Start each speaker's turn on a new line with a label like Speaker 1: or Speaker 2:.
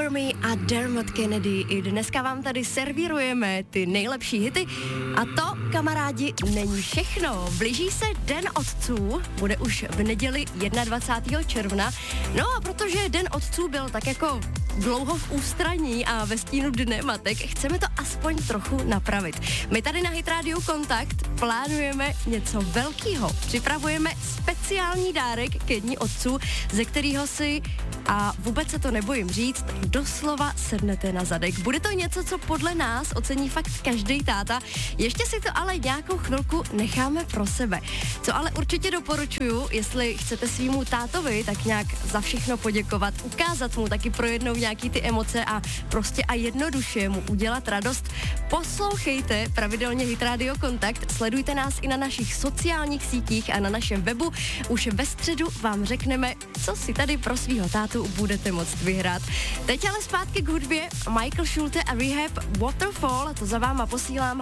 Speaker 1: For Me a Dermot Kennedy. I dneska vám tady servírujeme ty nejlepší hity. A to, kamarádi, není všechno. Blíží se Den otců, bude už v neděli 21. června. No a protože Den otců byl tak jako dlouho v ústraní a ve stínu Dne matek, chceme to aspoň trochu napravit. My tady na Hit Radio Kontakt plánujeme něco velkýho. Připravujeme speciální dárek ke Dni otců, ze kterého si, a vůbec se to nebojím říct, doslova sednete na zadek. Bude to něco, co podle nás ocení fakt každý táta. Ještě si to ale nějakou chvilku necháme pro sebe. Co ale určitě doporučuju, jestli chcete svýmu tátovi tak nějak za všechno poděkovat, ukázat mu taky pro jednou nějaký ty emoce a prostě a jednoduše mu udělat radost, poslouchejte pravidelně Hit Radio Kontakt, sledujte nás i na našich sociálních sítích a na našem webu. Už ve středu vám řekneme, co si tady pro svýho tátu budete moct vyhrát. Teď ale zpátky k hudbě. Michael Schulte a Rehab, Waterfall, to za váma posílám